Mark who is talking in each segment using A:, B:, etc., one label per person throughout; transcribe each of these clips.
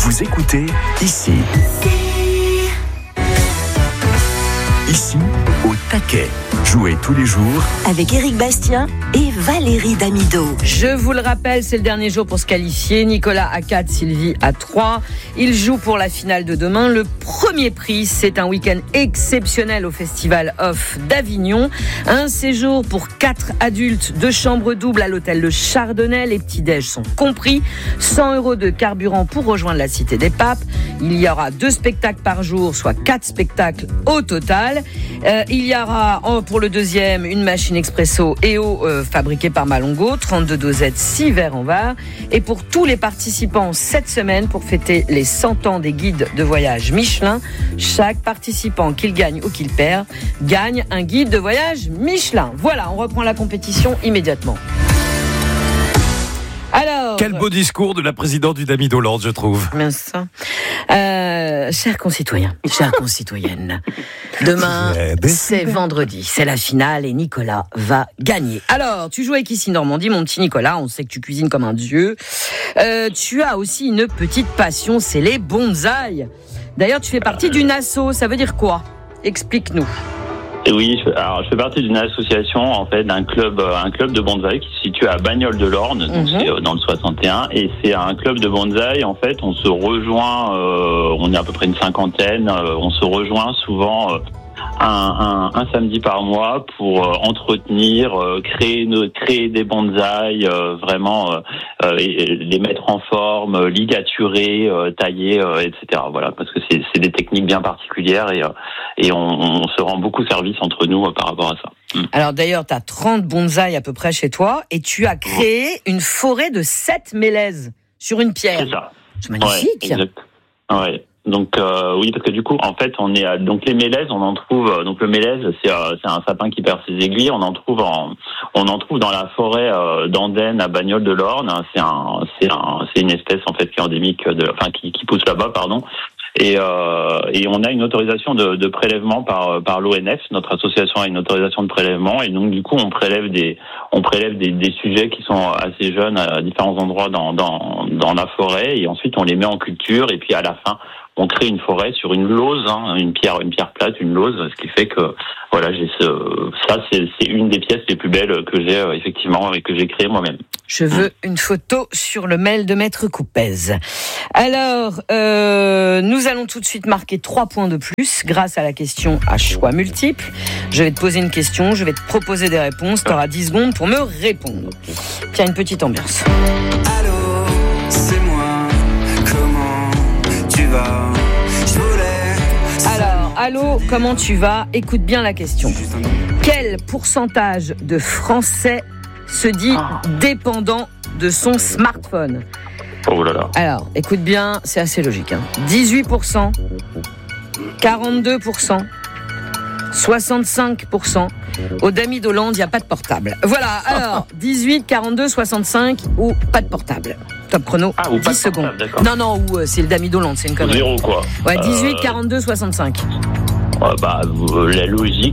A: Vous écoutez Ici. Ici, au taquet. Jouez tous les jours
B: avec Éric Bastien et Valérie Damido.
C: Je vous le rappelle, c'est le dernier jour pour se qualifier. Nicolas à 4, Sylvie à 3. Ils jouent pour la finale de demain. Le premier prix, c'est un week-end exceptionnel au Festival Off d'Avignon. Un séjour pour 4 adultes, 2 chambres doubles à l'hôtel Le Chardonnay. Les petits-déj sont compris. 100 € de carburant pour rejoindre la Cité des Papes. Il y aura 2 spectacles par jour, soit 4 spectacles au total. Il y aura pour le deuxième une machine expresso EO fabriquée par Malongo, 32 dosettes, 6 verres en verre. Et pour tous les participants cette semaine, pour fêter les 100 ans des guides de voyage Michelin, chaque participant, qu'il gagne ou qu'il perd, gagne un guide de voyage Michelin. Voilà, on reprend la compétition immédiatement. Alors,
D: quel beau discours de la présidente du Damido Lord, je trouve.
C: Mince. Chers concitoyens, chères concitoyennes, demain, c'est vendredi, c'est la finale et Nicolas va gagner. Alors, tu joues avec Ici Normandie, mon petit Nicolas, on sait que tu cuisines comme un dieu. Tu as aussi une petite passion, c'est les bonsaïs. D'ailleurs, tu fais partie d'une asso, ça veut dire quoi ? Explique-nous.
E: Oui, alors je fais partie d'une association, en fait, un club de bonsaï qui se situe à Bagnoles-de-l'Orne, donc c'est dans le 61, et c'est un club de bonsaï. En fait, on se rejoint, on est à peu près une cinquantaine, on se rejoint souvent un samedi par mois pour entretenir, créer des bonsaïs, vraiment les mettre en forme, ligaturer, tailler, etc. Voilà, parce que c'est des techniques bien particulières et on se rend beaucoup service entre nous par rapport à ça.
C: Alors d'ailleurs, tu as 30 bonsaïs à peu près chez toi et tu as créé une forêt de 7 mélèzes sur une pierre.
E: C'est ça.
C: C'est magnifique.
E: Ouais, exact. Ouais. Donc oui, parce que du coup, en fait, on est donc les mélèzes, on en trouve. Donc le mélèze, c'est un sapin qui perd ses aiguilles. On en trouve dans la forêt d'Andenne à Bagnoles-de-l'Orne. C'est une espèce en fait qui est endémique qui pousse là-bas, pardon. Et on a une autorisation de prélèvement par l'ONF. Notre association a une autorisation de prélèvement et donc du coup on prélève des sujets qui sont assez jeunes à différents endroits dans la forêt et ensuite on les met en culture et puis à la fin on crée une forêt sur une lose, une pierre plate, une lose, ce qui fait que voilà, c'est une des pièces les plus belles que j'ai effectivement et que j'ai créées moi-même.
C: Je veux une photo sur le mail de Maître Coupez. Alors, nous allons tout de suite marquer 3 points de plus grâce à la question à choix multiples. Je vais te poser une question, je vais te proposer des réponses. Tu auras 10 secondes pour me répondre. Tiens, une petite ambiance.
F: Allô, c'est moi, comment tu vas ?
C: Alors, allô, comment tu vas ? Écoute bien la question. Quel pourcentage de Français se dit dépendant de son smartphone ?
E: Oh là là.
C: Alors, écoute bien, c'est assez logique. 18%, 42%, 65%. Au Damido Land, il n'y a pas de portable. Voilà, alors, 18, 42, 65 ou pas de portable. Top chrono, 10 secondes. Portable, non, c'est le Damido Land, c'est une connerie.
E: 0 quoi.
C: Ouais, 18, 42, 65.
E: La logique,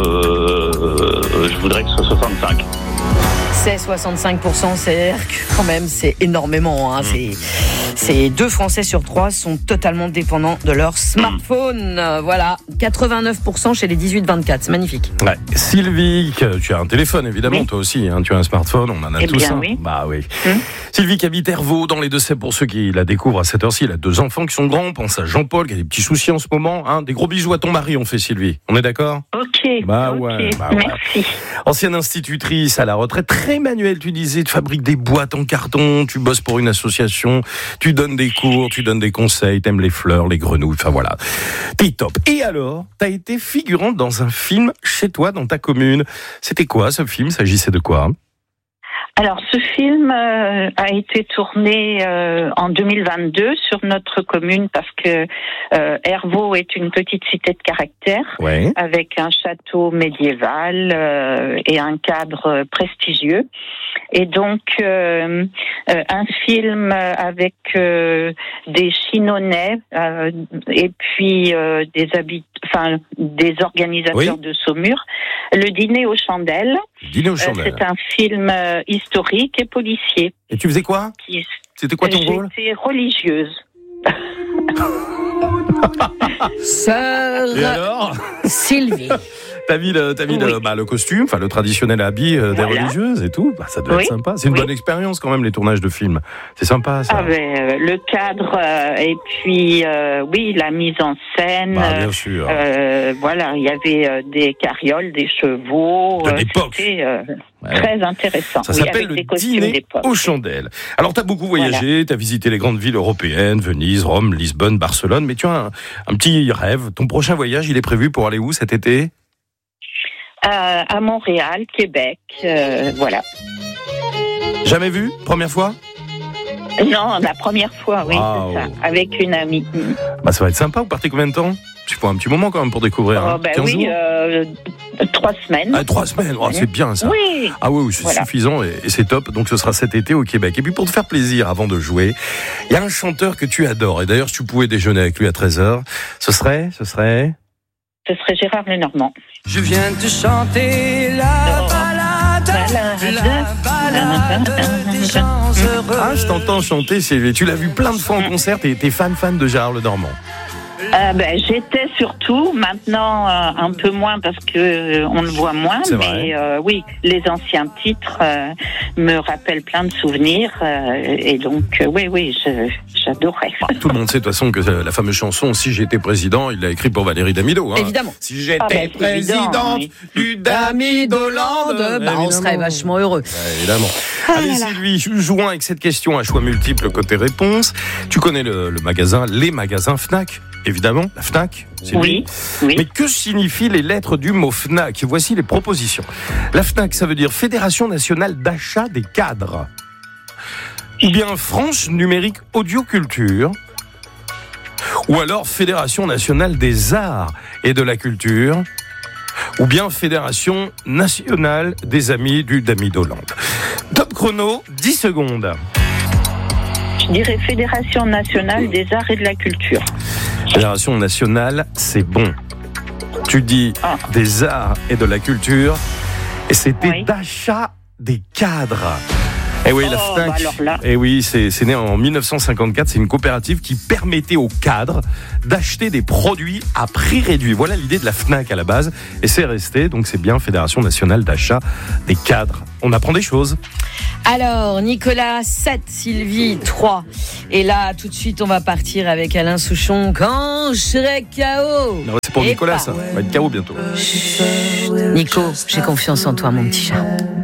E: je voudrais que ce soit 65.
C: C'est 65%, c'est quand même, c'est énormément. C'est 2 Français sur 3 sont totalement dépendants de leur smartphone. Voilà, 89% chez les 18-24, c'est magnifique.
D: Ouais. Sylvie, tu as un téléphone évidemment, toi aussi, tu as un smartphone, on en a tous un.
G: Oui.
D: Bah oui. Sylvie qui habite Hervaux dans les Deux-Sèvres, pour ceux qui la découvrent à cette heure-ci, elle a 2 enfants qui sont grands, pense à Jean-Paul qui a des petits soucis en ce moment. Des gros bisous à ton mari, on fait Sylvie, on est d'accord ?
G: Ok. Merci.
D: Ancienne institutrice à la retraite, très manuelle, tu disais, tu fabriques des boîtes en carton, tu bosses pour une association, tu donnes des cours, tu donnes des conseils, t'aimes les fleurs, les grenouilles, enfin voilà. T'es top. Et alors, t'as été figurante dans un film chez toi, dans ta commune. C'était quoi ce film ? S'agissait de quoi ?
G: Alors, ce film a été tourné en 2022 sur notre commune parce que Hervaux est une petite cité de caractère avec un château médiéval et un cadre prestigieux. Et donc, un film avec des Chinonnais et puis des organisateurs de Saumur. Le Dîner aux Chandelles. C'est un film historique et policier.
D: Et tu faisais quoi ? C'était quoi ton rôle ?
G: J'étais religieuse.
C: Sœur
D: Et alors
C: Sylvie.
D: T'as mis le costume, enfin le traditionnel habit des religieuses et tout. Ça doit être sympa. C'est une bonne expérience quand même, les tournages de films. C'est sympa, ça.
G: Le cadre et puis la mise en scène.
D: Bien sûr.
G: Il y avait des carrioles, des chevaux.
D: De l'époque.
G: C'était très intéressant.
D: Ça s'appelle le dîner aux chandelles. Alors, t'as beaucoup voyagé, t'as visité les grandes villes européennes, Venise, Rome, Lisbonne, Barcelone, mais tu as un petit rêve. Ton prochain voyage, il est prévu pour aller où cet été ?
G: À Montréal, Québec, voilà.
D: Jamais vu ? Première fois ?
G: Non, la première fois, oui, c'est ça, avec une amie.
D: Ça va être sympa, vous partez combien de temps ? Il faut un petit moment quand même pour découvrir. 15 jours
G: 3 semaines.
D: 3 semaines, c'est bien ça.
G: Oui.
D: Ah oui, c'est suffisant et c'est top. Donc ce sera cet été au Québec. Et puis pour te faire plaisir avant de jouer, il y a un chanteur que tu adores. Et d'ailleurs, si tu pouvais déjeuner avec lui à 13h, ce serait
G: Gérard Lenormand.
F: Je viens de chanter la balade des gens heureux.
D: Ah, je t'entends chanter, Sylvie. Tu l'as vu plein de fois en concert et t'es fan de Gérard Lenormand.
G: J'étais surtout, maintenant un peu moins parce que on le voit moins, mais les anciens titres me rappellent plein de souvenirs et donc j'adorais.
D: Tout le monde sait de toute façon que la fameuse chanson Si j'étais président, il l'a écrit pour Valérie Damido. Hein.
C: Évidemment.
D: Si j'étais présidente du Damidoland,
C: on serait vachement heureux.
D: Évidemment. Allez Sylvie, jouons avec cette question à choix multiples côté réponse. Tu connais les magasins Fnac? Évidemment, la Fnac, c'est
G: oui.
D: Mais que signifient les lettres du mot Fnac? Voici les propositions. La Fnac, ça veut dire Fédération nationale d'achat des cadres. Ou bien France numérique audioculture. Ou alors Fédération nationale des arts et de la culture. Ou bien Fédération nationale des amis du Damidoland. Top chrono, 10 secondes.
G: Je dirais Fédération nationale des arts et de la culture.
D: Fédération nationale, c'est bon. Tu dis des arts et de la culture, et c'était d'achat des cadres. Et oui, la Fnac. Et oui, c'est né en 1954. C'est une coopérative qui permettait aux cadres d'acheter des produits à prix réduit. Voilà l'idée de la Fnac à la base, et c'est resté. Donc c'est bien Fédération nationale d'achat des cadres. On apprend des choses.
C: Alors, Nicolas, 7, Sylvie, 3. Et là, tout de suite, on va partir avec Alain Souchon. Quand je serai KO.
D: Non, c'est pour Nicolas, ça. On va être KO bientôt.
C: Nico, j'ai confiance en toi, mon petit chat.